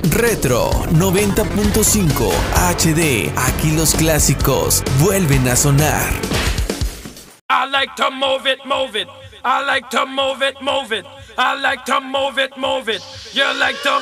Retro 90.5 HD. Aquí los clásicos vuelven a sonar. I like to move it, move it. I like to move it, move it. I like to move it, move it. You like to